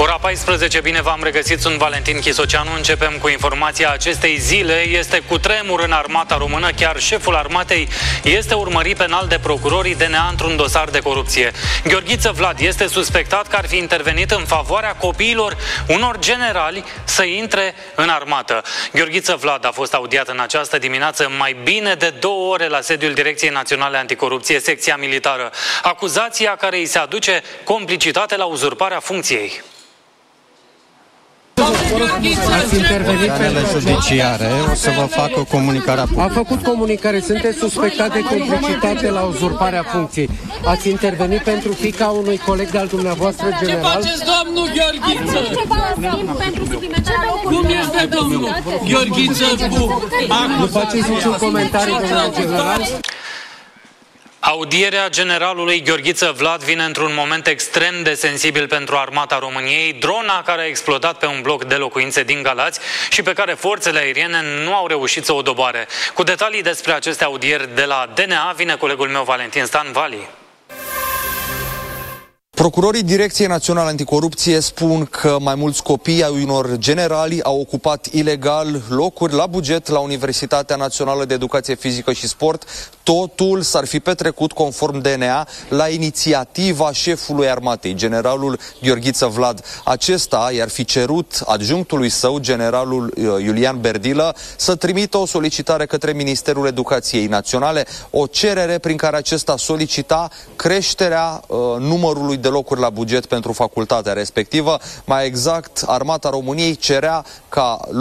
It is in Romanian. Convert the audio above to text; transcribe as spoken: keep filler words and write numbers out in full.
Ora paisprezece, bine v-am regăsit, sunt Valentin Chisoceanu. Începem cu informația acestei zile. Este cutremur în armata română, chiar șeful armatei este urmărit penal de procurorii D N A într-un dosar de corupție. Gheorghiță Vlad este suspectat că ar fi intervenit în favoarea copiilor unor generali să intre în armată. Gheorghiță Vlad a fost audiat în această dimineață mai bine de două ore la sediul Direcției Naționale Anticorupție, secția militară. Acuzația care îi se aduce complicitate la uzurparea funcției. Ați intervenit pe judiciare, o să vă facă comunicarea publică. A făcut comunicare, sunteți suspectat de complicitate la uzurparea funcției. Ați intervenit pentru fiica unui coleg de-al dumneavoastră general? Ce faceți, domnul Gheorghiță? Cum este domnul Gheorghiță? Nu faceți niciun comentariu, domnul general? Audierea generalului Gheorghiță Vlad vine într-un moment extrem de sensibil pentru armata României. Drona care a explodat pe un bloc de locuințe din Galați și pe care forțele aeriene nu au reușit să o doboare. Cu detalii despre aceste audieri de la D N A vine colegul meu Valentin Stan Vali. Procurorii Direcției Naționale Anticorupție spun că mai mulți copii ai unor generali au ocupat ilegal locuri la buget la Universitatea Națională de Educație Fizică și Sport. Totul s-ar fi petrecut conform D N A la inițiativa șefului armatei, generalul Gheorghiță Vlad. Acesta i-ar fi cerut adjunctului său, generalul Iulian Berdilă, să trimită o solicitare către Ministerul Educației Naționale, o cerere prin care acesta solicita creșterea uh, numărului de locuri la buget pentru facultatea respectivă. Mai exact, Armata României cerea ca